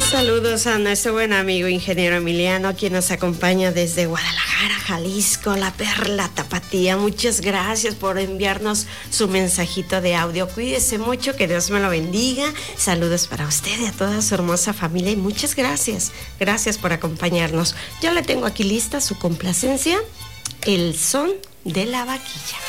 Saludos a nuestro buen amigo ingeniero Emiliano, quien nos acompaña desde Guadalajara, Jalisco, la Perla Tapatía. Muchas gracias por enviarnos su mensajito de audio. Cuídese mucho, que Dios me lo bendiga. Saludos para usted y a toda su hermosa familia y muchas gracias. Gracias por acompañarnos. Yo le tengo aquí lista su complacencia, El Son de la Vaquilla.